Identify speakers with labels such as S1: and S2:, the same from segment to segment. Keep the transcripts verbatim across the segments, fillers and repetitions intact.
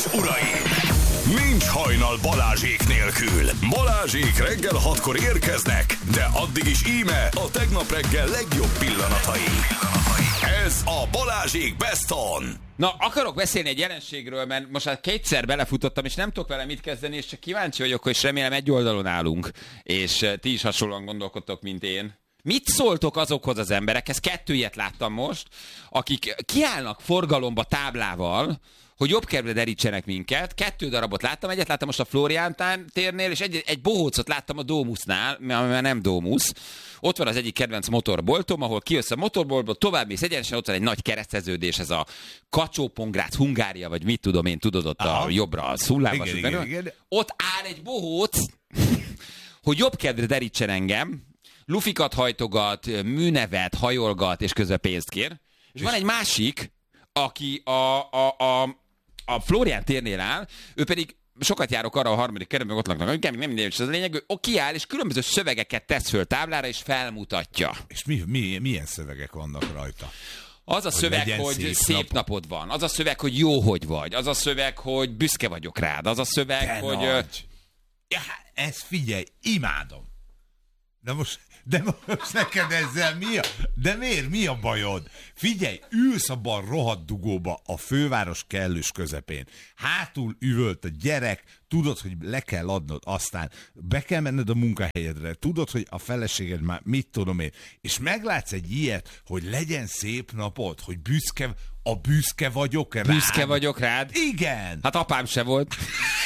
S1: és uraim! Nincs hajnal Balázsék nélkül. Balázsék reggel hatkor érkeznek, de addig is íme a tegnap reggel legjobb pillanatai. Ez a Balázsék Best On.
S2: Na, akarok beszélni egy jelenségről, mert most már kétszer belefutottam, és nem tudok vele mit kezdeni, és csak kíváncsi vagyok, és remélem egy oldalon állunk, és ti is hasonlóan gondolkodtok, mint én. Mit szóltok azokhoz az emberekhez, kettő ilyet láttam most, akik kiállnak forgalomba táblával, hogy jobb kedvre derítsenek minket. Kettő darabot láttam, egyet láttam most a Flórián térnél, és egy, egy bohócot láttam a Domusnál, mert nem Domus. Ott van az egyik kedvenc motorboltom, ahol kijössz a motorboltból, tovább mész egyenesen, ott van egy nagy kereszteződés, ez a Kacsó-Pongrác, Hungária, vagy mit tudom én, tudod, ott aha, a jobbra, a Szullába. Igen, igen, igen. Ott áll egy bohóc, hogy jobb kedvre derítsen engem, lufikat hajtogat, műnevet, hajolgat, és közben pénzt kér. És, és van egy másik, aki a, a, a, a Flórián térnél áll, ő pedig sokat járok arra a harmadik kerületben, ott laknak, nem minden, és az a lényeg, ő kiáll, és különböző szövegeket tesz föl táblára, és felmutatja.
S3: És mi, mi, milyen szövegek vannak rajta?
S2: Az a hogy szöveg, hogy szép, szép nap. napod van. Az a szöveg, hogy jó, hogy vagy. Az a szöveg, hogy büszke vagyok rád. Az a szöveg, de hogy... Nagy.
S3: Ja, ez figyelj, imádom. De most... De most neked ezzel mi a... De miért? Mi a bajod? Figyelj, ülsz abban a rohadt dugóba a főváros kellős közepén. Hátul üvölt a gyerek, tudod, hogy le kell adnod, aztán be kell menned a munkahelyedre, tudod, hogy a feleséged már mit tudom én, és meglátsz egy ilyet, hogy legyen szép napod, hogy büszke, a büszke vagyok rád.
S2: Büszke vagyok rád?
S3: Igen.
S2: Hát apám se volt.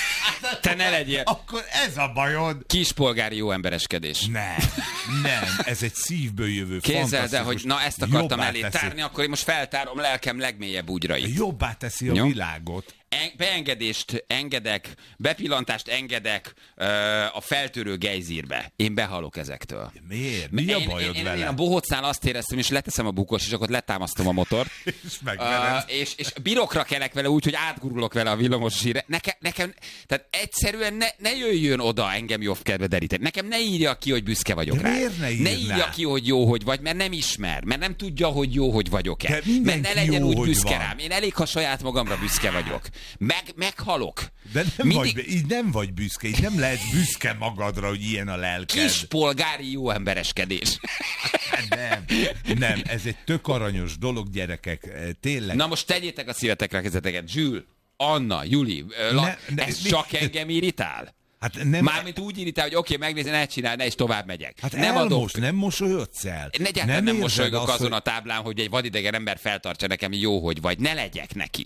S2: Te ne legyél.
S3: Akkor ez a bajod.
S2: Kispolgári jó embereskedés.
S3: Nem, nem, ez egy szívből jövő,
S2: képzeld el, hogy na ezt akartam elé tárni, akkor én most feltárom lelkem legmélyebb bugyrait.
S3: Jobbá teszi a jó? világot.
S2: En- beengedést engedek, bepillantást engedek ö, a feltörő gejzírbe. Én behalok ezektől.
S3: Miért? Mi a bajod
S2: én, én,
S3: vele?
S2: Én a bohócnál azt éreztem, és leteszem a bukos, és akkor letámasztom a motort.
S3: és uh,
S2: és, és birokra kelek vele úgy, hogy átgurulok vele a villamos zsíre. Nekem, nekem, tehát egyszerűen ne, ne jöjjön oda engem jobb kedve deríteni. Nekem ne írja ki, hogy büszke vagyok rá.
S3: Ne,
S2: ne írja ki, hogy jó, hogy vagy, mert nem ismer, mert nem tudja, hogy jó, hogy vagyok-e. Mert ne legyen jó, úgy büszke van. Rám. Én elég, ha saját magamra büszke vagyok. Meg, meghalok.
S3: De nem, Mindig... vagy, így nem vagy büszke, így nem lehet büszke magadra, hogy ilyen a lelked.
S2: Kispolgári jó embereskedés.
S3: Nem, nem, ez egy tök aranyos dolog, gyerekek, tényleg.
S2: Na most tegyétek a szívetekre a kezeteket. Zsül, Anna, Juli, la... ne, ne, ez ne, csak ne, engem irritál?
S3: Hát nem...
S2: Mármint úgy irritál, hogy oké, okay, megnézni, ne csinálj, ne is tovább megyek.
S3: Hát
S2: nem
S3: adok. Nem mosolyodsz el.
S2: Egyáltalán nem, nem mosolygok azon hogy... a táblán, hogy egy vadidegen ember feltartsa nekem jó, hogy vagy. Ne legyek neki.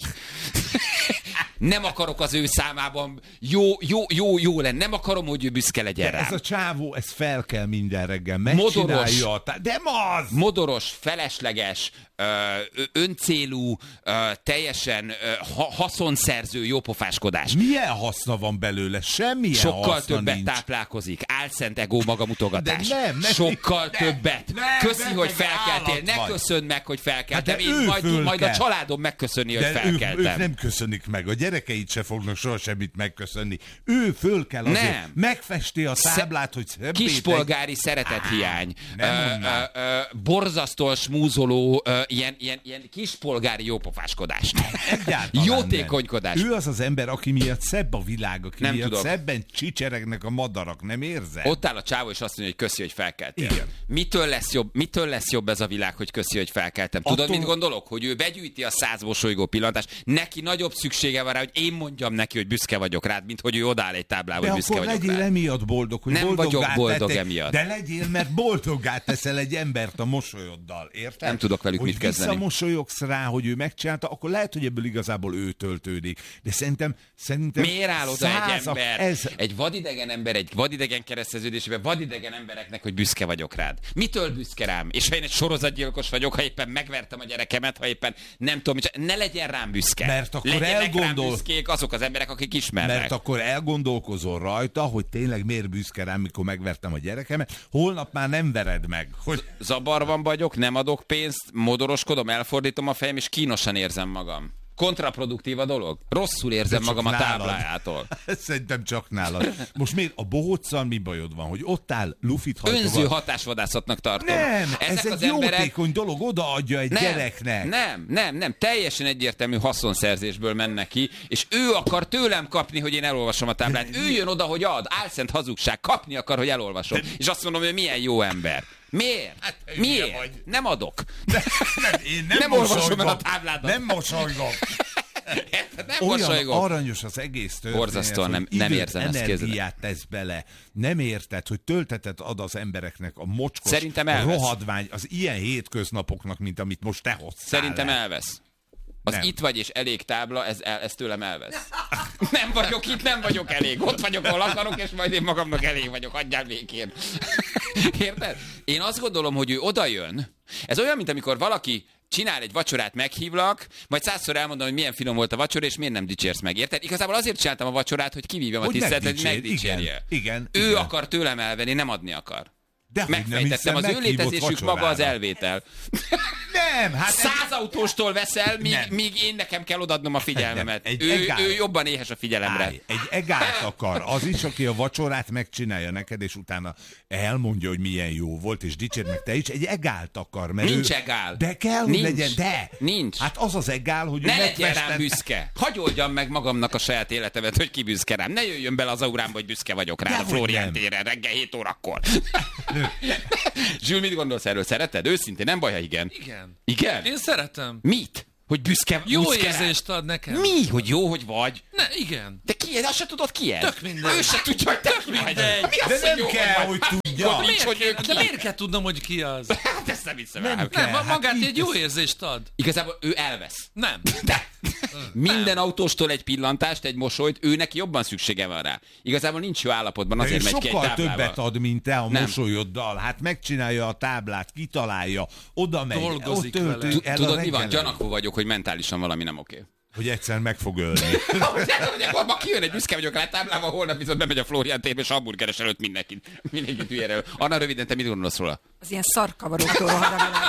S2: Nem akarok az ő számában jó, jó, jó, jó lenni. Nem akarom, hogy ő büszke legyen rám.
S3: Ez a csávó, ez fel kell minden reggel. Megcsinálja. Modoros, tá... De az!
S2: Modoros, felesleges, öncélú, teljesen haszonszerző jópofáskodás.
S3: Milyen haszna van belőle? Semmilyen
S2: Sokkal
S3: haszna
S2: többet
S3: nincs.
S2: Táplálkozik. Álszent egó magamutogatás.
S3: De nem, nem,
S2: Sokkal
S3: nem,
S2: többet.
S3: Nem,
S2: Köszi,
S3: nem,
S2: hogy felkeltél. Ne köszönd meg, hogy felkeltem.
S3: Hát
S2: én majd, majd a családom megköszöni, hogy
S3: de
S2: felkeltem.
S3: Ők, ők nem köszönik meg. A gyerekeit se fognak soha semmit megköszönni. Ő föl kell azért. Nem. Megfesti a táblát, hogy szempétek.
S2: Kispolgári szeretethiány. Ö, ö, ö, borzasztóan smúzoló, ö, ilyen, ilyen, ilyen kispolgári jópofáskodás. Jótékonykodás.
S3: Nem. Ő az az ember, aki miatt szebb a világ, aki
S2: nem
S3: miatt
S2: tudom.
S3: szebben csicseregnek a madarak, nem érzed?
S2: Ott áll a csávó, és azt mondja, hogy köszi, hogy felkeltél. Igen. Mitől lesz jobb, mitől lesz jobb ez a világ, hogy köszi, hogy felkeltem? Tudod, Attól... mit gondolok? Hogy ő begyűjti a száz mosolygó pillantást, neki nagyobb szüksége van rá, hogy én mondjam neki, hogy büszke vagyok rád, mint hogy ő odáll egy táblába, hogy büszke vagyok rád.
S3: De akkor legyél emiatt boldog, hogy
S2: nem vagyok boldog tettek, emiatt.
S3: De legyél, mert boldoggá teszel egy embert a mosolyoddal, érted?
S2: Nem tudok velük
S3: hogy
S2: mit kezdeni.
S3: Hogy visszamosolyogsz rá, hogy ő megcsinálta, akkor lehet, hogy ebből igazából ő töltődik. De szerintem... szerintem
S2: miért áll oda egy ember,
S3: ez...
S2: egy vadidegen ember, egy vadidegen kereszteződésében, vadidegen embereknek, hogy büszke vagyok rád? Mitől büszke rám? És ha én egy sorozatgyilkos vagyok, ha éppen megvertem a gyerekemet, ha éppen nem tudom, ne legyen rám büszke.
S3: Mert akkor
S2: legyenek
S3: elgondol...
S2: rám büszkék azok az emberek, akik ismernek.
S3: Mert akkor elgondolkozol rajta, hogy tényleg miért büszke rám, mikor megvertem a gyerekemet, holnap már nem vered meg. Hogy...
S2: Zabarban vagyok, nem adok pénzt, modoroskodom, elfordítom a fejem, és kínosan érzem magam. kontraproduktív a dolog. Rosszul érzem magam a táblájától.
S3: Szerintem csak nálad. Most miért a bohóccal mi bajod van, hogy ott áll lufit hajtogat?
S2: Önző hatásvadászatnak tartom.
S3: Nem,
S2: Ezek
S3: ez egy
S2: az emberek...
S3: jótékony dolog, odaadja egy
S2: nem,
S3: gyereknek.
S2: Nem, nem, nem, teljesen egyértelmű haszonszerzésből mennek ki, és ő akar tőlem kapni, hogy én elolvasom a táblát. Ő jön oda, hogy ad, álszent hazugság, kapni akar, hogy elolvasom. És azt mondom, hogy milyen jó ember. Miért? Hát, Miért? Vagy. Nem adok.
S3: De, nem, én nem,
S2: nem olvasom el a tábládat.
S3: Nem mosolygom.
S2: nem
S3: Olyan
S2: mosolygom.
S3: aranyos az egész történet,
S2: borzasztóan nem, nem érzem ezt
S3: energiát tesz bele. Nem érted, hogy töltetet ad az embereknek a mocskos
S2: Szerintem elvesz.
S3: rohadvány az ilyen hétköznapoknak, mint amit most te hoztál.
S2: Szerintem
S3: le.
S2: elvesz. Az
S3: Nem.
S2: itt vagy és elég tábla, ez, el, ez tőlem elvesz. Nem vagyok itt, nem vagyok elég. Ott vagyok, ahol akarok, és majd én magamnak elég vagyok. Hagyjál békén. Érted? Én azt gondolom, hogy ő oda jön. Ez olyan, mint amikor valaki csinál egy vacsorát, meghívlak, majd százszor elmondom, hogy milyen finom volt a vacsora, és miért nem dicsérsz meg. Érted? Igazából azért csináltam a vacsorát, hogy kivívjam a tiszteletet, hogy megdicsérje.
S3: Igen, igen,
S2: ő
S3: igen.
S2: akar tőlem elvenni, nem adni akar.
S3: De
S2: megfejtettem, az ő létezésük maga az elvétel.
S3: Nem, hát...
S2: Száz autóstól veszel, míg,
S3: Nem.
S2: míg én nekem kell odaadnom a figyelmemet.
S3: Egy
S2: Ő,
S3: egál-
S2: ő jobban éhes a figyelemre.
S3: Állj, egy egált akar. Az is, aki a vacsorát megcsinálja neked, és utána elmondja, hogy milyen jó volt, és dicsérd meg te is, egy egált akar. Mert
S2: Nincs
S3: ő...
S2: egál.
S3: De kell,
S2: Nincs.
S3: hogy legyen, de.
S2: Nincs.
S3: Hát az az egál, hogy
S2: Ne
S3: ő
S2: legyél
S3: megfested...
S2: rám büszke. Hagy oldjam meg magamnak a saját életemet, hogy ki büszke rám. Ne jöjjön bele az aurámba, hogy büszke vagyok rá a
S3: Dehogy
S2: Flórián
S3: nem.
S2: téren reggel hét órakor. Zsül, mit gondolsz erről? Szereted? Őszintén, nem baj, ha igen.
S4: Igen.
S2: Igen?
S4: Én szeretem.
S2: Mit? Hogy büszke,
S4: Jó
S2: büszke
S4: érzést ad nekem.
S2: Mi? Hogy jó, hogy vagy?
S4: Ne, igen.
S2: De ki ez? Azt se tudod ki ez?
S4: Tök mindegy.
S2: Ő se tudja, hogy te ki vagy.
S4: mindegy.
S2: Mi az,
S3: De
S2: hogy
S3: nem
S2: jó
S3: kell,
S2: vagy?
S3: hogy tudja.
S2: Hát,
S4: Miért
S2: hogy ő
S4: kell,
S2: ki?
S4: de miért kell tudnom, hogy ki az?
S2: Hát ezt nem hiszem el.
S3: Nem
S4: Nem, ma-
S3: hát
S4: magát
S3: így
S4: egy jó
S3: ez-
S4: érzést ad.
S2: Igazából ő elvesz.
S4: Nem.
S2: De minden autóstól egy pillantást, egy mosolyt, ő neki jobban szüksége van rá. Igazából nincs jó állapotban,
S3: De ő
S2: azért megy ki egy
S3: sokkal
S2: táblával.
S3: többet ad, mint te a
S2: Nem.
S3: mosolyoddal. Hát megcsinálja a táblát, kitalálja, oda megy,
S4: Dolgozik
S3: ott tölti
S4: vele.
S3: el a
S2: Tudod, mi van?
S3: reggelen.
S2: Gyanakvó vagyok, hogy mentálisan valami nem oké.
S3: Hogy egyszer meg fog ölni.
S2: Okay. Ma kijön egy büszke vagyok rá táblával, holnap viszont bemegy a Flórián térbe, és hamburgeres előtt mindenkit. Mindenkit hülyére. Anna, röviden, te mit gondolsz róla?
S5: Az ilyen szarkavaróktól rohad a világ.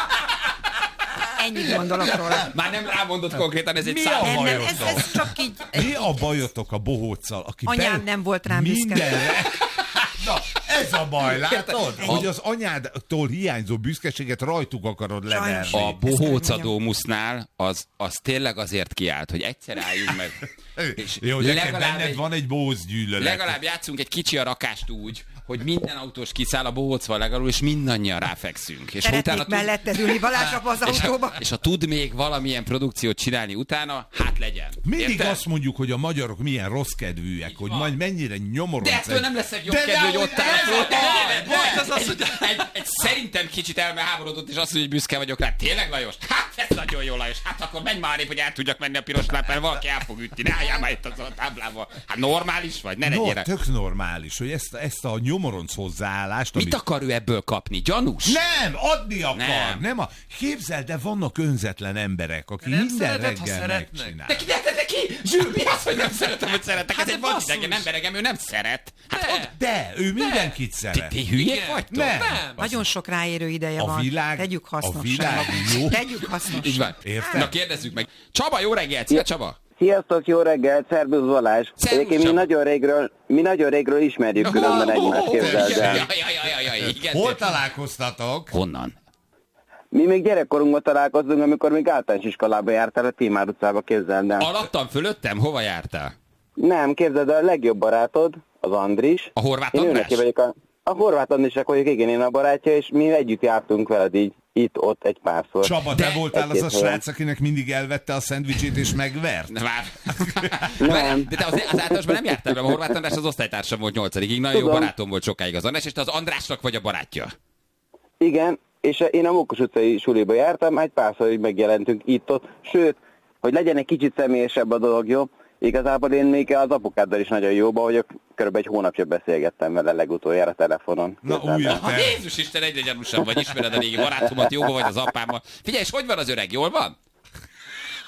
S5: Ennyit gondolok róla.
S2: Már nem rámondott konkrétan, ez egy
S3: Mi
S2: szám.
S3: a
S5: Nem, nem,
S3: bajotok?
S5: ez, ez csak így...
S3: Mi a bajotok a bohóccal, aki
S5: Anyám
S3: be...
S5: nem volt rám büszke.
S3: mindenre... Na, ez a baj, látod?
S2: Ennyi.
S3: Hogy az anyádtól hiányzó büszkeséget rajtuk akarod
S5: Sajnos.
S3: leverni.
S2: A bohóca Domusznál az, az tényleg azért kiállt, hogy egyszer álljunk meg. És
S3: Jó, de
S2: legalább
S3: benned
S2: egy-
S3: van egy bóz gyűlölet.
S2: Legalább játszunk egy kicsi a rakást úgy, hogy minden autós kiszáll a bohócval legalább, és mindannyian ráfekszünk. És ha
S5: Szeretnék
S2: tud,
S5: melletted ülni Balázs apa az
S2: és,
S5: autóba.
S2: ha, és ha tud még valamilyen produkciót csinálni utána, hát legyen.
S3: Mindig
S2: Érted?
S3: azt mondjuk, hogy a magyarok milyen rossz kedvűek, hogy
S2: van.
S3: majd mennyire nyomorodsz.
S2: De ettől nem lesz egy jobb
S3: De
S2: kedvű, hogy
S3: dehogy
S2: ott áll a
S3: ez a
S2: Flórián.
S3: baj!
S4: Volt az az, hogy...
S2: Egy, egy szerintem kicsit elmeháborodott, és azt mondja, hogy büszke vagyok rá. Tényleg, Lajos? Hát ez nagyon jó, Lajos. Hát akkor menj már épp, hogy el tudjak menni a piros lámpán, valaki el fog ütni. Ne álljál már itt az a táblával. Hát normális vagy? Ne
S3: No,
S2: legyél.
S3: tök normális, hogy ezt, ezt a nyomoronc hozzáállást...
S2: Mit
S3: amit-
S2: akar ő ebből kapni? Gyanús?
S3: Nem, adni akar. Nem.
S2: Nem.
S3: nem a... Képzeld, de vannak önzetlen emberek, akik
S4: Nem
S3: minden
S4: szereted, ha
S3: reggel
S4: szeretnek.
S3: megcsinálják.
S2: De ki, de, de, de ki? Zsül, mi az, hogy nem szeretem, hogy szeretek?
S4: Hát
S2: Ez egy
S4: de
S2: vadidegen
S4: basszus.
S2: emberegem, ő nem szeret. Hát
S4: De.
S2: oda.
S3: De, ő mindenkit
S2: Ti,
S3: szeret.
S2: ti hülyék
S4: Igen.
S2: vagytok?
S3: Nem.
S4: Nem.
S5: Nagyon sok ráérő ideje
S3: A
S5: van.
S3: világ-
S5: Tegyük
S3: a
S5: hasznosra.
S3: világ jó.
S5: Tegyük hasznosra.
S2: Így van.
S3: Érted?
S2: Na kérdezzük meg. Csaba, jó reggelt! Szia, Csaba!
S6: Sziasztok, jó reggelt, szervusz Balázs.
S2: Szervusz,
S6: Egyébként mi
S2: Csaba.
S6: nagyon régről, mi nagyon régről ismerjük különben egymást, képzeld
S2: Ja,
S6: el.
S2: ja, ja, ja, ja, igen.
S3: Hol találkoztatok?
S2: Honnan?
S6: Mi még gyerekkorunkban találkoztunk, amikor még általános iskolába jártál a Tímár utcába, képzeld el.
S2: Alattam, fölöttem? Hova jártál?
S6: Nem, képzeld el, a legjobb barátod, az Andris.
S2: A Horváth
S6: Én ő
S2: András?
S6: neki vagyok a, a Horváth Andrisnak vagyok, igen, én a barátja, és mi együtt jártunk veled így, itt-ott egy párszor.
S3: Csaba, te
S2: De-
S3: voltál az a
S6: Egy-két helyen.
S3: srác, akinek mindig elvette a szendvicsét és megvert?
S2: Ne vár.
S6: Nem.
S2: De te az, az általánosban nem jártál be, a Horváth András az osztálytársam volt nyolcadikig. Nagyon jó
S6: Tudom.
S2: barátom volt sokáig az András, és te az Andrásnak vagy a barátja.
S6: Igen, és én a Mókus utcai suliba jártam, egy párszor így megjelentünk itt-ott, sőt, hogy legyen egy kicsit személyesebb a dolog, jó? Igazából én még az apukáddal is nagyon jóba vagyok, körülbelül egy hónapja beszélgettem vele legutoljára telefonon.
S3: Na,
S6: Képzeld
S3: újra
S6: el.
S2: Ha
S3: te.
S2: Jézus Isten, egyre gyanúsabb vagy, ismered a régi barátomat, jóba vagy az apámmal. Figyelj, és hogy van az öreg, jól van?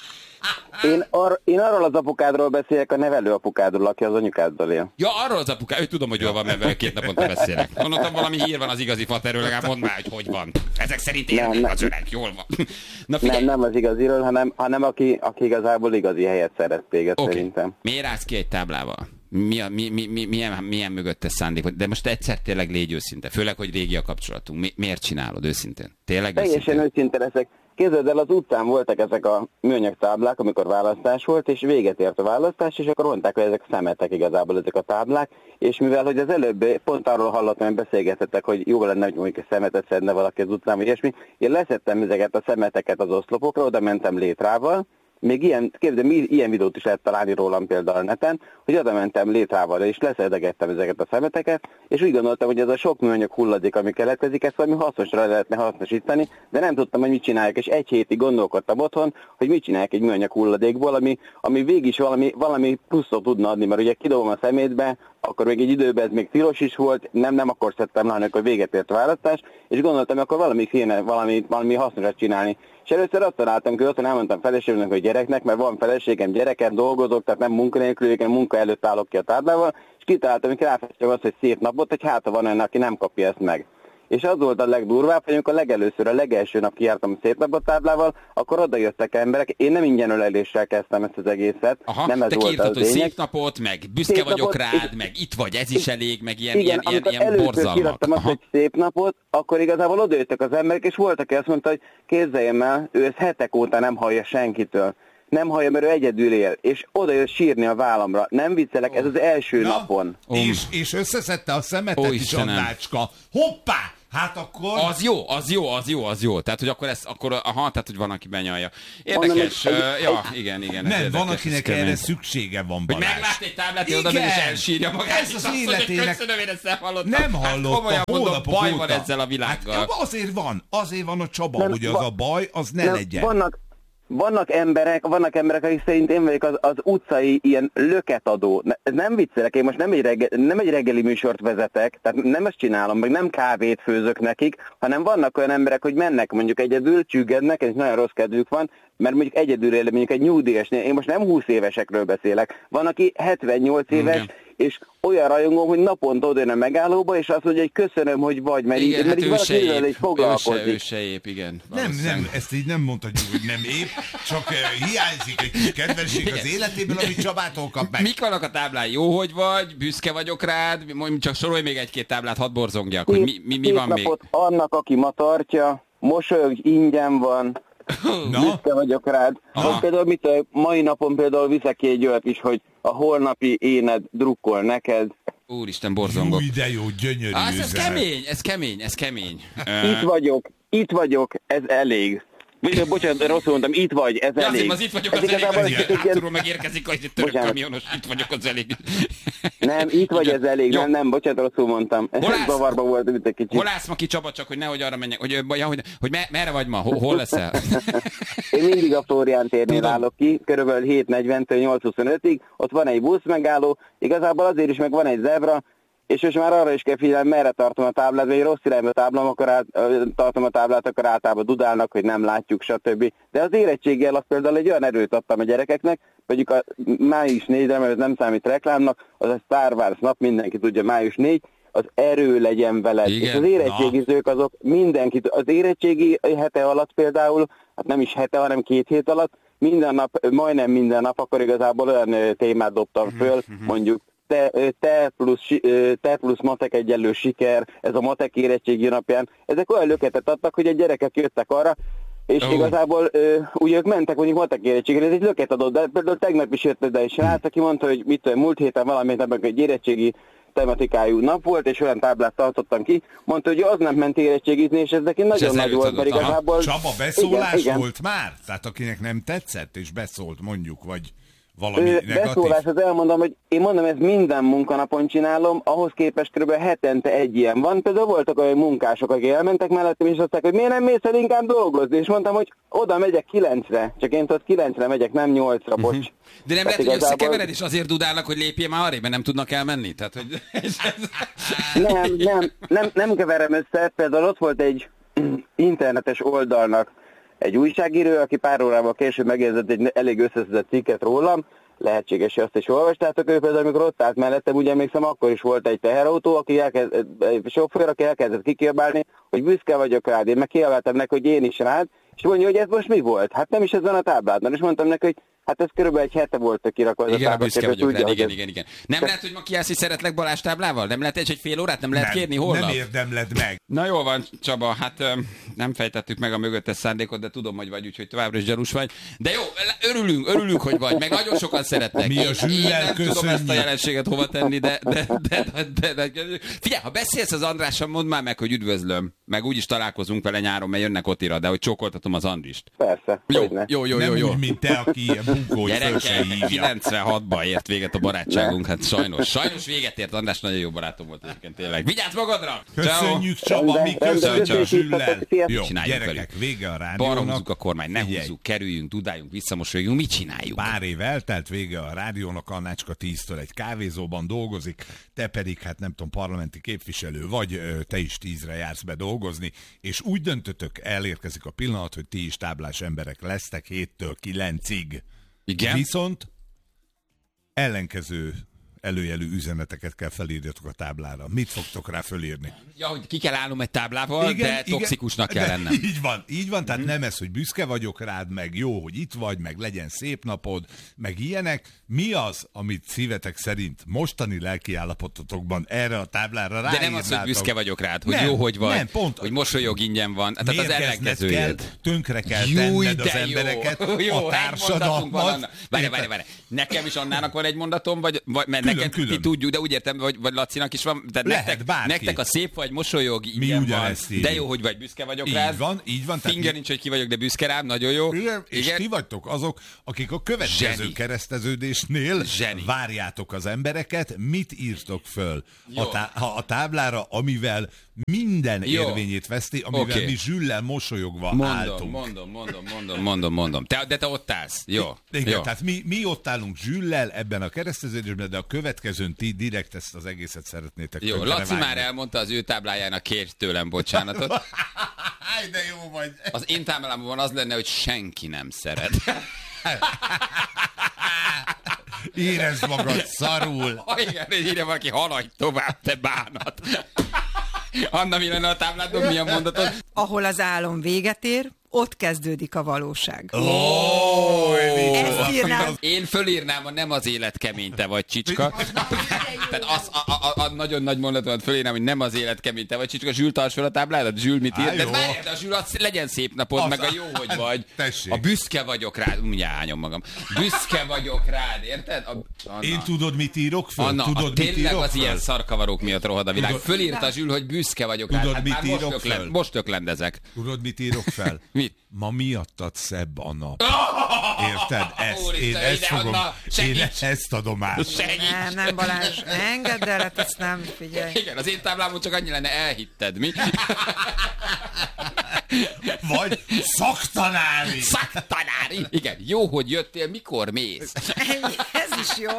S6: Én, ar, én arról az apukádról beszélek, a nevelő apukádról, aki az anyukáddal él.
S2: Ja, arról az apukám, ő tudom, hogy jól van, mert vele két naponta beszélek. Gondoltam, valami hír van az igazi faterről, legalább mondd már, hogy hogy van. Ezek szerint
S6: Nem,
S2: érnek
S6: nem.
S2: az öreg, jól van. Na figyelj.
S6: Nem, nem az igaziről, hanem, hanem aki, aki igazából igazi helyet szeret téged
S2: Oké.
S6: szerintem.
S2: Miért állsz ki egy táblával? Mi a, mi, mi, mi, milyen, milyen mögöttes szándék? De most egyszer tényleg légy őszinte. Főleg, hogy régi a kapcsolatunk. Mi, miért csinálod őszintén? Tényleg
S6: Teljesen
S2: őszintén?
S6: őszinte leszek. Képzeld el, az utcán voltak ezek a műanyag táblák, amikor választás volt, és véget ért a választás, és akkor mondták, hogy ezek szemetek igazából ezek a táblák, és mivel, hogy az előbb pont arról hallottam, hogy beszélgetettek, hogy jó lenne, hogy mondjuk egy szemetet szedne valaki az utcán, vagy ilyesmi, én leszettem ezeket a szemeteket az oszlopokra, oda mentem létrával, még ilyen, képzeld, ilyen videót is lehet találni rólam például a neten, hogy oda mentem létrával, és leszedegettem ezeket a szemeteket, és úgy gondoltam, hogy ez a sok műanyag hulladék, ami keletkezik, ezt valami hasznosra lehetne hasznosítani, de nem tudtam, hogy mit csinálják, és egy hétig gondolkodtam otthon, hogy mit csinálják egy műanyag hulladékból, ami, ami végig is valami, valami pluszot tudna adni, mert ugye kidobom a szemétbe, akkor még egy időben ez még tilos is volt, nem, nem akkor szedtem le, hanem akkor véget ért a választás, és gondoltam, akkor valami kéne, valami, valami hasznosat csinálni. És először azt találtam, hogy otthon elmondtam feleségemnek, hogy gyereknek, mert van feleségem, gyerekem, dolgozok, tehát nem munkanélkül, én munka előtt állok ki a táblával, és kitaláltam, hogy ráfesttem azt, hogy szép napot, hogy hát van olyan, aki nem kapja ezt meg. És az volt a legdurvább, hogy amikor legelőször, a legelső nap kijártam a szép napot táblával, akkor oda jöttek emberek. Én nem ingyen öleléssel kezdtem ezt az egészet.
S2: Aha,
S6: nem ez
S2: te
S6: volt
S2: kiírtad,
S6: az
S2: hogy
S6: lényeg.
S2: szép napot, meg büszke
S6: Szép
S2: vagyok
S6: napot,
S2: rád,
S6: és-
S2: meg itt vagy, ez is elég, meg ilyen,
S6: Igen,
S2: ilyen, ilyen,
S6: amikor
S2: ilyen
S6: először
S2: borzalmak.
S6: kiraktam azt,
S2: Aha.
S6: hogy szép napot, akkor igazából odajöttek az emberek, és voltak, aki azt mondta, hogy képzeljem el, ő ezt hetek óta nem hallja senkitől. Nem hallja, mert ő egyedül él, és oda jött sírni a vállamra. Nem viccelek, ez az első
S3: Na,
S6: napon.
S3: És, és összeszedte a szemetet
S2: Ó,
S3: is,
S2: Istenem.
S3: Annácska. Hoppá! Hát akkor...
S2: Az jó, az jó, az jó, az jó. Tehát, hogy akkor ez, akkor, aha, tehát, hogy van, aki benyalja.
S6: Mondom,
S2: Érdekes,
S6: egy-
S2: uh,
S6: egy-
S2: ja, igen, igen. ez
S3: Nem,
S2: érdekes,
S3: van,
S2: ez
S3: akinek
S2: kemény.
S3: erre szüksége van,
S2: Hogy
S3: Balázs.
S2: meglát egy táblát,
S3: Igen.
S2: oda megy és elsírja magát.
S3: Ez
S2: és
S3: az
S2: azt mondja, hogy
S3: életének-
S2: köszönöm, én ezt nem hallottam.
S3: Nem
S2: Hát
S3: hallottam,
S2: komolyan mondom,
S3: hónapok
S2: baj
S3: óta.
S2: van ezzel a világgal.
S3: Hát, azért van, azért van a Csaba,
S6: Nem,
S3: hogy az
S6: va-
S3: a baj, az ne
S6: Nem,
S3: legyen.
S6: Vannak, vannak emberek, vannak emberek, akik szerint én vagyok az, az utcai ilyen löketadó. Ne, ez nem viccelek, én most nem egy, reggel, nem egy reggeli műsort vezetek, tehát nem ezt csinálom, meg nem kávét főzök nekik, hanem vannak olyan emberek, hogy mennek mondjuk egyedül, csüggednek, és nagyon rossz kedvük van, mert mondjuk egyedül él, mondjuk egy nyugdíjasnél, én most nem húsz évesekről beszélek, van, aki hetvennyolc éves,
S2: Igen.
S6: és olyan rajongó, hogy naponta odajön a megállóba, és azt mondja, hogy köszönöm, hogy vagy, mert
S2: Igen,
S6: így, mert
S2: hát
S6: így
S2: ő se
S6: valakivel
S2: épp,
S6: egy
S2: ő se,
S6: foglalkozik.
S2: ő se épp, igen.
S3: Nem,
S2: valószínűleg.
S3: nem, ezt így nem mondhatjuk, hogy nem épp, csak uh, hiányzik egy kis kedvesség az életéből, amit Csabától kap meg.
S2: Mik vannak a táblán? Jó, hogy vagy? Büszke vagyok rád? Mondjuk csak sorolj még egy-két táblát, hadd borzongjak, hogy mi, mi, mi
S6: Szép
S2: van még.
S6: napot annak, aki ma tartja, mosolyog, ingyen van,
S3: Na,
S6: büszke vagyok rád.
S2: Aha.
S6: Vagy például mit, tudom, mai napon például viszek ki egy olyat is, hogy a holnapi éned drukkol neked.
S2: Úristen, borzongok.
S3: új, de jó, gyönyörű
S2: Ah, ez, ez
S3: üzenet.
S2: kemény, ez kemény, ez kemény.
S6: Itt vagyok, itt vagyok, ez elég. Vagy, bocsánat, rosszul mondtam, itt vagy, ez
S2: Ja, azért
S6: elég.
S2: az itt vagyok,
S6: Ez
S2: az elég.
S6: igazából
S2: Az
S6: csak
S2: ilyen
S6: egy ilyen-
S2: hátulról megérkezik, hogy török
S6: Bocsánat.
S2: kamionos, itt vagyok, az elég.
S6: Nem, itt vagy,
S2: Igen.
S6: ez elég.
S2: Jó.
S6: Nem, nem, bocsánat, rosszul mondtam.
S2: Hol állsz?
S6: Zavarba volt itt egy kicsit.
S2: Hol állsz ma ki, Csaba, csak hogy nehogy arra menjek, hogy, ja, hogy, hogy me, merre vagy ma, hol, hol leszel?
S6: Én mindig a Flórián térnél
S2: Tudom.
S6: állok ki, körülbelül hét negyventől nyolc huszonötig, ott van egy busz megálló, igazából azért is meg van egy zebra, és most már arra is kell figyelni, merre tartom a táblát, vagy rossz irányba táblám, akkor át, ö, tartom a táblát, akkor általában dudálnak, hogy nem látjuk, stb. De az érettséggel azt például egy olyan erőt adtam a gyerekeknek, mondjuk a május négyre, mert ez nem számít reklámnak, az a Star Wars nap, mindenki tudja, május négy, az erő legyen veled.
S2: Igen.
S6: És az érettségizők azok mindenki, az érettségi hete alatt például, hát nem is hete, hanem két hét alatt, minden nap, majdnem minden nap, akkor igazából olyan ö, témát dobtam föl, mondjuk te, ö, te, plusz, si- ö, te plusz matek egyenlő siker, ez a matek érettségi napján. Ezek olyan löketet adtak, hogy a gyerekek jöttek arra, és
S2: Ó.
S6: oh. igazából ö, úgy ők mentek, mondjuk matek érettségére, ez egy löket adott, de például tegnap is jött ide egy srác, aki mondta, hogy mit tudom, múlt héten valamit ebben egy érettségi tematikájú nap volt, és olyan táblát tartottam ki, mondta, hogy az nem ment érettségizni, és ez neki nagyon
S2: ez
S6: nagy volt,
S2: előtt
S6: mert
S2: adott, aha.
S6: igazából...
S3: Csaba, beszólás
S6: igen, igen.
S3: volt már? Tehát akinek nem tetszett, és beszólt mondjuk, vagy valami
S6: Ö,
S3: negatív?
S6: Beszólás, az elmondom, hogy én mondom, ez minden munkanapon csinálom, ahhoz képest kb. Hetente egy ilyen van. Például voltak olyan munkások, akik elmentek mellettem, és azt mondták, hogy miért nem mész el inkább dolgozni, és mondtam, hogy oda megyek kilencre, csak én ott kilencre megyek, nem nyolcra, bocs.
S2: De nem
S6: Tehát
S2: lehet, hogy
S6: igazából-
S2: összekevered, és azért dudálnak, hogy lépjél már arrébb, mert nem tudnak elmenni? Tehát, hogy...
S6: Nem, nem, nem, nem keverem össze, például ott volt egy internetes oldalnak egy újságíró, aki pár órával később megjegyzett egy elég összeszedett cikket rólam, lehetséges, hogy azt is olvastátok, ő például, amikor ott állt mellettem, úgy emlékszem, akkor is volt egy teherautó, aki elkezd, egy sofőr, aki elkezdett kikiabálni, hogy büszke vagyok rád, én meg kiabáltam neki, hogy én is rád, és mondja, hogy ez most mi volt? Hát nem is ez van a tábládban, és mondtam neki, hogy hát ez körülbelül egy hete volt kirakva ez
S2: Igen,
S6: a
S2: a büszke
S6: táblát,
S2: vagyok
S6: tudja,
S2: rád, igen,
S6: ez...
S2: igen, igen. Nem lehet, hogy ma kiállsz, hogy szeretlek Balázs táblával? Nem lehet egy, egy fél órát? Nem lehet
S3: Nem,
S2: kérni holnap?
S3: nem érdemled meg.
S2: Na jól van, Csaba, hát öm, nem fejtettük meg a mögöttes szándékot, de tudom, hogy vagy, úgyhogy továbbra is gyanús vagy. De jó, örülünk, örülünk, hogy vagy, meg nagyon sokan szeretnek.
S3: Mi a
S2: Én
S3: Zsüllel
S2: nem tudom
S3: köszönjük.
S2: ezt a jelenséget hova tenni, de, de, de, de, de, de figyelj, ha beszélsz az Andrással, mondd már meg, hogy üdvözlöm, meg úgyis találkozunk vele nyáron, mert jönnek otthira, de hogy csókoltatom az Andrist.
S6: Persze,
S2: Jó,
S6: hogyne.
S2: jó, jó,
S3: Nem
S2: jó, jó.
S3: úgy, mint te, aki ilyen bunkói föl se
S2: Gyerekek,
S3: hívja.
S2: kilencvenhatban ért véget a barátságunk, hát sajnos. Sajnos véget ért, András nagyon jó barátom volt egyébként tényleg. Vigyázz magadra!
S3: Köszönjük, Csaba, mi
S6: Rendben,
S3: köszönjük
S2: rendben,
S3: a Zsüllel.
S6: Szia.
S3: Jó,
S2: Csináljuk
S3: gyerekek,
S2: velük.
S3: vége a
S2: Balra
S3: rádiónak.
S2: húzzuk a kormány, ne
S3: Figyelj,
S2: húzzuk, kerüljünk, dudáljunk, visszamosoljunk, mit csináljuk?
S3: Pár év eltelt, vége a rádiónak, Annácska tíztől egy kávézóban dolgozik, te pedig, hát nem tudom, parlamenti képviselő vagy, ö, te is tízre jársz be dolgozni, és úgy döntötök, elérkezik a pillanat, hogy ti is táblás emberek lesztek héttől kilencig.
S2: Igen?
S3: Viszont ellenkező előjelű üzeneteket kell felírjatok a táblára. Mit fogtok rá fölírni?
S2: Ja, hogy ki kell állnom egy táblával, igen, de toxikusnak
S3: igen,
S2: kell
S3: de
S2: lennem.
S3: Így van, így van, tehát hmm. nem ez, hogy büszke vagyok rád, meg jó, hogy itt vagy, meg legyen szép napod, meg ilyenek. Mi az, amit szívetek szerint mostani lelkiállapototokban erre a táblára
S2: De
S3: ráírnátok?
S2: nem az, hogy büszke vagyok rád, hogy
S3: Nem,
S2: jó, hogy vagy,
S3: nem, pont.
S2: hogy mosolyog ingyen van. Tehát az
S3: Mérgezned kell,
S2: ellenkezőjét.
S3: tönkre kell
S2: Júj,
S3: tenned az
S2: de
S3: embereket,
S2: jó. Jó,
S3: a
S2: egy mondatunk van, Anna.
S3: társadalmat.
S2: Várj, várj, várj. Nekem is Annának van egy mondatom, vagy, vagy mert
S3: Külön,
S2: neked
S3: külön.
S2: ti tudjuk, de úgy értem, vagy, vagy Lacinak is van. Tehát
S3: Lehet,
S2: nektek,
S3: bárki.
S2: nektek a szép vagy, mosolyog, ingyen
S3: Mi
S2: van.
S3: ugyanezt írjuk.
S2: De jó, hogy vagy, büszke vagyok
S3: Így
S2: rád.
S3: van, így van. tehát
S2: Finger
S3: mi-
S2: nincs, hogy ki vagyok, de büszke rám, nagyon jó.
S3: Igen, és ti vagytok azok, akik a következő
S2: Zseni.
S3: kereszteződésnél
S2: Zseni.
S3: várjátok az embereket, mit írtok föl
S2: Jó.
S3: a, tá- a táblára, amivel minden
S2: Jó.
S3: érvényét veszti, amivel
S2: Oké.
S3: mi Zsüllel mosolyogva
S2: Mondom,
S3: álltunk.
S2: mondom, mondom, mondom, mondom, mondom. Te, de te ott állsz. Jó.
S3: Igen,
S2: jó.
S3: tehát mi, mi ott állunk Zsüllel ebben a kereszteződésben, de a következőn ti direkt ezt az egészet szeretnétek
S2: Jó,
S3: tönkre
S2: Laci
S3: vágni.
S2: már elmondta az ő táblájának, kérj tőlem bocsánatot.
S3: Háj, de jó vagy.
S2: Az én táblámban az lenne, hogy senki nem szeret.
S3: Érezd magad szarul.
S2: Ha igen, hogy írja valaki, haladj tovább, te bánat. Anna, mi lenne a tábládon, milyen mondatod?
S5: Ahol az álom véget ér, ott kezdődik a valóság.
S3: Oh,
S5: Ezt írnám.
S2: Én fölírnám a nem az élet kemény, te vagy csicska. Tehát az, a, a, a, a nagyon nagy mondatomat fölírnám, hogy nem az élet kemény, te vagy csicska. Zsül, tarts fel a tábládat, Zsül mit ír?
S3: Á,
S2: De
S3: jó.
S2: várjál, de a Zsül, az legyen szép napod,
S3: Az-
S2: meg a jó, hogy vagy.
S3: Tessék.
S2: A büszke vagyok rád. Mindjárt ányom magam. Büszke vagyok rád, érted? A, Anna.
S3: Én tudod, mit írok föl?
S2: Anna,
S3: tudod,
S2: a,
S3: mit
S2: tényleg
S3: írok
S2: az
S3: föl?
S2: ilyen szarkavarók miatt rohad a világ.
S3: Tudod-
S2: Fölírta Zsül, hogy büszke vagyok
S3: Tudod,
S2: rád. Hát
S3: mit
S2: már most
S3: írok
S2: öklend-
S3: föl?
S2: Most öklendezek.
S3: Tudod, mit írok fel?
S2: Mit?
S3: Ma miattad szebb a nap. Érted? Ezt,
S2: Úristen,
S3: én ezt
S2: ide,
S3: fogom,
S2: Anna,
S3: én
S2: segíts!
S3: ezt adom át.
S2: Segíts!
S5: Nem, nem Balázs, ne engedd el, hát ezt nem, figyelj.
S2: Igen, az én táblámon csak annyi lenne, elhitted, mi?
S3: Vagy szaktanári.
S2: Szaktanári! Igen, jó, hogy jöttél, mikor mész?
S5: Ez is jó.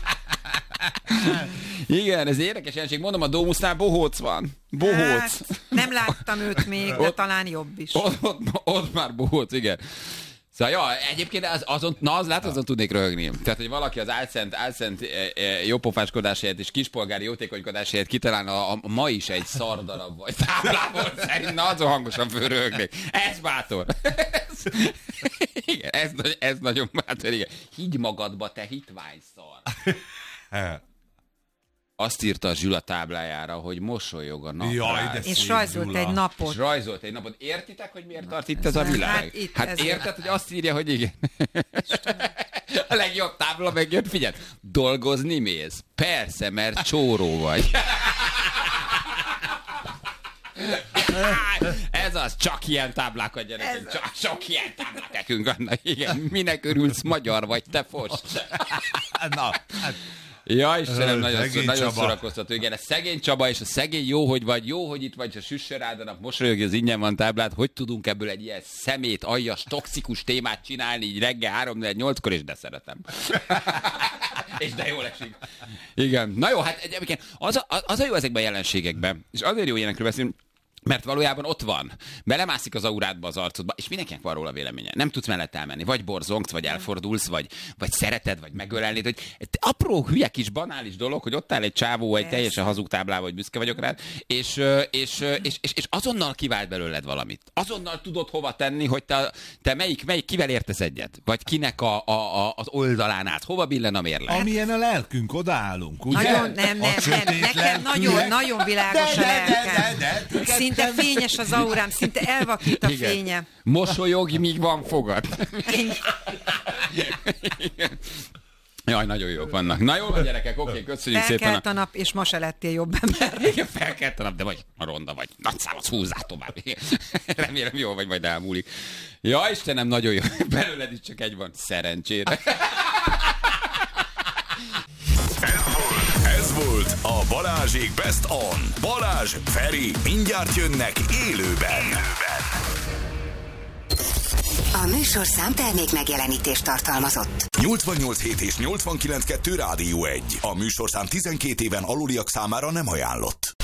S2: Igen, ez érdekes jelenség. Mondom, a Domusznál bohóc van. Bohóc.
S5: Hát, nem láttam őt még, de talán jobb is.
S2: Ott, ott, ott már bohóc, igen. Szóval, ja, egyébként az, azon, na az látod, azon tudnék röhögni. Tehát, hogy valaki az álszent, álszent e, e, jópofáskodás helyett és kispolgári jótékonykodás helyett kitalálna a, a ma is egy szardarab vagy táblából szerint, na azon hangosan fölröhögnék. Ez bátor. Ez, igen, ez, ez nagyon bátor, igen. Higgy magadba, te hitvány szar. Azt írta a Zsula táblájára, hogy mosolyog a nap
S3: Jaj,
S2: rád.
S3: de
S5: És
S3: szép,
S5: rajzolt
S3: Gyula.
S5: egy napot.
S2: És rajzolt egy napot. Értitek, hogy miért tart itt ez a
S5: nem,
S2: világ?
S5: hát itt
S2: Hát
S5: ezért.
S2: érted, hogy azt írja, hogy igen. A legjobb tábla megjött, figyelj, dolgozni mész? Persze, mert csóró vagy. Ez az, csak ilyen táblákat gyerekek, csak sok ilyen táblák nekünk vannak. Igen, minek örülsz, magyar vagy, te fos.
S3: Na, hát
S2: Ja, Istenem,
S3: Ö,
S2: nagyon,
S3: szegény
S2: szó, nagyon
S3: Csaba.
S2: szórakoztató. Igen, a szegény Csaba és a szegény jó, hogy vagy, jó, hogy itt vagy, ha süssön rád a nap, mosolyog, az ingyen van táblát, hogy tudunk ebből egy ilyen szemét, aljas, toxikus témát csinálni, így reggel három nyolckor, és de szeretem. És de jól esik. Igen. Na jó, hát egyébként az a, az a jó ezekben a jelenségekben, és azért jó ilyenekről beszélni, Mert valójában ott van. Belemászik az aurádba, az arcodba, és mindenkinek van róla véleménye. Nem tudsz mellett elmenni. Vagy borzongsz, vagy elfordulsz, vagy, vagy szereted, vagy megölelnéd. Hogy apró, hülye kis banális dolog, hogy ott áll egy csávó, egy teljesen hazug táblával, hogy büszke vagyok rád, és, és, és, és, és azonnal kivált belőled valamit. Azonnal tudod hova tenni, hogy te, te melyik, melyik, kivel értesz egyet? Vagy kinek a, a, a, az oldalán át. Hova billen a mérleg?
S3: Amilyen a lelkünk, odaállunk, ugye?
S5: Nagyon, nem, nem, nem. Nekem nagyon, nagyon világos a lelkem. Szinte fényes az aurám, szinte elvakít a
S2: Igen.
S5: fénye.
S2: Mosolyogj, míg van fogad. Jaj, nagyon jók vannak. Na jó van, gyerekek, oké, köszönjük szépen.
S5: Felkelt a nap, és ma se lettél jobb ember.
S2: Igen, felkelt a nap, de vagy a ronda vagy. Nagy számot húzzál tovább. Remélem jól vagy, majd elmúlik. Ja, Istenem, nagyon jó. Belőled is csak egy van. Szerencsére.
S1: Ez volt a Balázsék Best On. Balázs, Feri, mindjárt jönnek élőben.
S7: A műsorszám termék megjelenítést tartalmazott.
S1: nyolcvannyolc hét és nyolcvankilenc kettő Rádió egy. A műsorszám tizenkét éven aluliak számára nem ajánlott.